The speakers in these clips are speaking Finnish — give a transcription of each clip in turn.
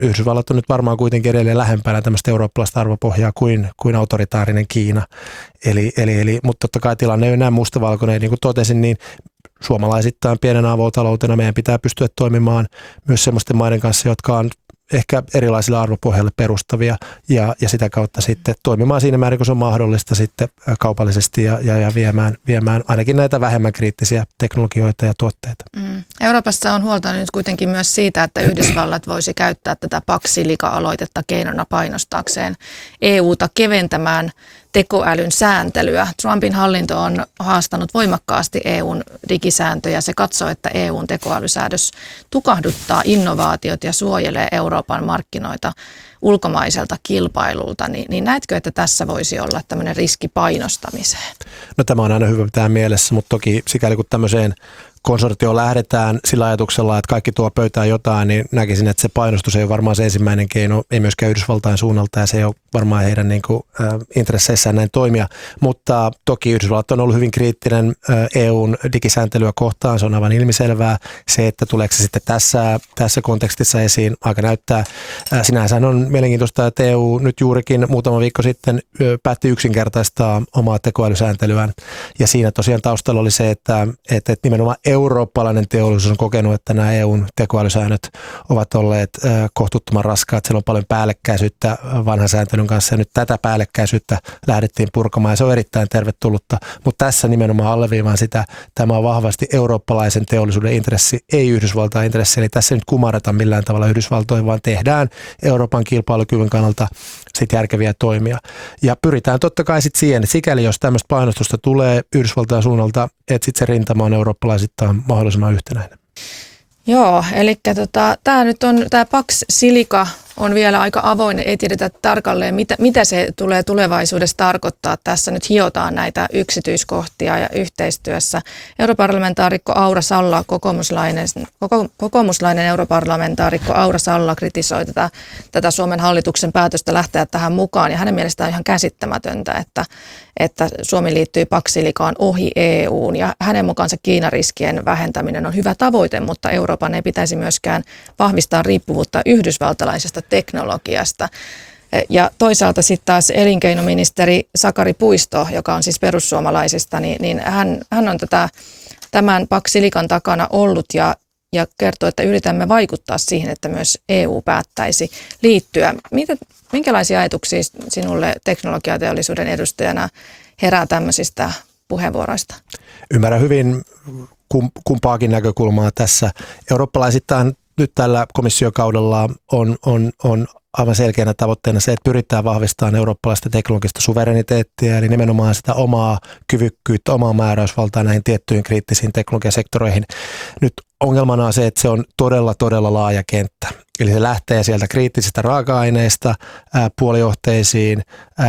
Yhdysvallat on nyt varmaan kuitenkin edelleen lähempänä tämmöistä eurooppalaista arvopohjaa kuin autoritaarinen Kiina. Mutta totta kai tilanne ei ole näin mustavalkoinen, niin kuin totesin, niin suomalaisittain pienenä avotaloutena meidän pitää pystyä toimimaan myös semmoisten maiden kanssa, jotka on ehkä erilaisille arvopohjalle perustavia ja sitä kautta sitten toimimaan siinä määrin, kun se on mahdollista sitten kaupallisesti ja viemään ainakin näitä vähemmän kriittisiä teknologioita ja tuotteita. Euroopassa on huolta nyt kuitenkin myös siitä, että Yhdysvallat voisi käyttää tätä Pax-Silica-aloitetta keinona painostaakseen EUta keventämään tekoälyn sääntelyä. Trumpin hallinto on haastanut voimakkaasti EUn digisääntöjä. Se katsoo, että EUn tekoälysäädös tukahduttaa innovaatiot ja suojelee Euroopan markkinoita ulkomaiselta kilpailulta. Niin näetkö, että tässä voisi olla tämmöinen riski painostamiseen? No tämä on aina hyvä pitää mielessä, mutta toki sikäli kun tämmöiseen konsortioon lähdetään sillä ajatuksella, että kaikki tuo pöytään jotain, niin näkisin, että se painostus ei ole varmaan se ensimmäinen keino, ei myöskään Yhdysvaltain suunnalta ja se ei ole varmaan heidän intresseissään näin toimia. Mutta toki Yhdysvallat on ollut hyvin kriittinen EUn digisääntelyä kohtaan, se on aivan ilmiselvää. Se, että tuleeko se sitten tässä kontekstissa esiin, aika näyttää. Sinänsä on mielenkiintoista, että EU nyt juurikin muutama viikko sitten päätti yksinkertaistaa omaa tekoälysääntelyään ja siinä tosiaan taustalla oli se, että nimenomaan eurooppalainen teollisuus on kokenut, että nämä EUn tekoälysäännöt ovat olleet kohtuuttoman raskaat. Siellä on paljon päällekkäisyyttä vanhan sääntelyn kanssa ja nyt tätä päällekkäisyyttä lähdettiin purkamaan ja se on erittäin tervetullutta. Mutta tässä nimenomaan alleviivaan sitä, tämä on vahvasti eurooppalaisen teollisuuden intressi, ei Yhdysvaltain intressi. Eli tässä ei nyt kumarreta millään tavalla Yhdysvaltoihin, vaan tehdään Euroopan kilpailukyvyn kannalta sit järkeviä toimia. Ja pyritään totta kai sitten siihen, että sikäli jos tämmöistä painostusta tulee Yhdysvaltain suunnalta, että sitten se rintama on eurooppalaisittain mahdollisimman yhtenäinen. Joo, eli tämä nyt on, tämä Pax Silica on vielä aika avoin, ei tiedetä tarkalleen, mitä se tulee tulevaisuudessa tarkoittaa. Tässä nyt hiotaan näitä yksityiskohtia ja yhteistyössä. Europarlamentaarikko Aura Salla, kokoomuslainen europarlamentaarikko Aura Salla kritisoi tätä Suomen hallituksen päätöstä lähteä tähän mukaan. Ja hänen mielestään on ihan käsittämätöntä, että Suomi liittyy Pax Silicaan ohi EUn. Ja hänen mukaansa Kiinariskien vähentäminen on hyvä tavoite, mutta Euroopan ei pitäisi myöskään vahvistaa riippuvuutta yhdysvaltalaisesta teknologiasta. Ja toisaalta sitten taas elinkeinoministeri Sakari Puisto, joka on siis perussuomalaisista, niin hän on tämän Pax Silican takana ollut ja kertoo, että yritämme vaikuttaa siihen, että myös EU päättäisi liittyä. Minkälaisia ajatuksia sinulle teknologiateollisuuden edustajana herää tämmöisistä puheenvuoroista? Ymmärrän hyvin kumpaakin näkökulmaa tässä. Eurooppalaisittain nyt tällä komissiokaudella on aivan selkeänä tavoitteena se, että pyritään vahvistamaan eurooppalaista teknologista suvereniteettia, eli nimenomaan sitä omaa kyvykkyyttä, omaa määräysvaltaa näihin tiettyihin kriittisiin teknologiasektoreihin. Nyt ongelmana on se, että se on todella, todella laaja kenttä. Eli se lähtee sieltä kriittisistä raaka-aineista, puolijohteisiin,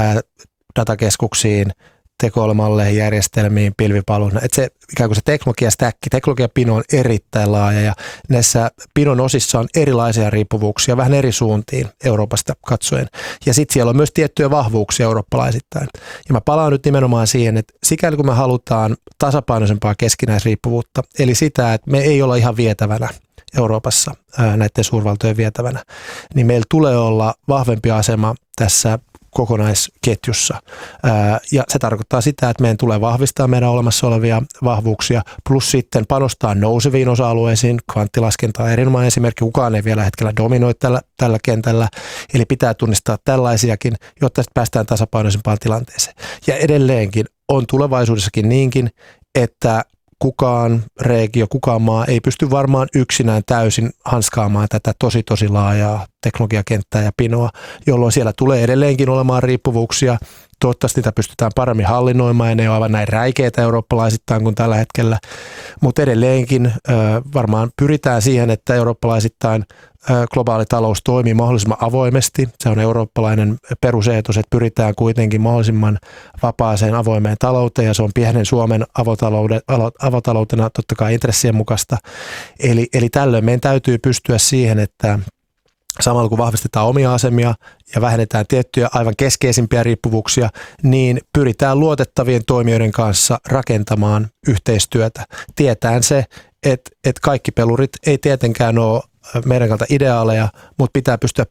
datakeskuksiin, tekoälymalleihin, järjestelmiin, pilvipalveluihin. Että se ikään kuin se teknologiapino on erittäin laaja ja näissä pinon osissa on erilaisia riippuvuuksia vähän eri suuntiin Euroopasta katsoen. Ja sitten siellä on myös tiettyjä vahvuuksia eurooppalaisittain. Ja mä palaan nyt nimenomaan siihen, että sikäli kun me halutaan tasapainoisempaa keskinäisriippuvuutta, eli sitä, että me ei olla ihan vietävänä Euroopassa näiden suurvaltojen vietävänä, niin meillä tulee olla vahvempi asema tässä kokonaisketjussa. Ja se tarkoittaa sitä, että meidän tulee vahvistaa meidän olemassa olevia vahvuuksia, plus sitten panostaa nouseviin osa-alueisiin. Kvanttilaskenta on erinomainen esimerkki. Kukaan ei vielä hetkellä dominoi tällä kentällä. Eli pitää tunnistaa tällaisiakin, jotta sitten päästään tasapainoisempaan tilanteeseen. Ja edelleenkin on tulevaisuudessakin niinkin, että kukaan regio, kukaan maa ei pysty varmaan yksinään täysin hanskaamaan tätä tosi laajaa teknologiakenttää ja pinoa, jolloin siellä tulee edelleenkin olemaan riippuvuuksia. Toivottavasti niitä pystytään paremmin hallinnoimaan ja ne on aivan näin räikeitä eurooppalaisittain kuin tällä hetkellä. Mutta edelleenkin varmaan pyritään siihen, että eurooppalaisittain globaali talous toimii mahdollisimman avoimesti. Se on eurooppalainen peruseetos, että pyritään kuitenkin mahdollisimman vapaaseen avoimeen talouteen ja se on pienen Suomen avotaloutena totta kai intressien mukaista. Eli tällöin meidän täytyy pystyä siihen, että samalla kun vahvistetaan omia asemia ja vähennetään tiettyjä aivan keskeisimpiä riippuvuuksia, niin pyritään luotettavien toimijoiden kanssa rakentamaan yhteistyötä. Tietään se, että kaikki pelurit ei tietenkään ole meidän kannalta ideaaleja, mutta pitää pystyä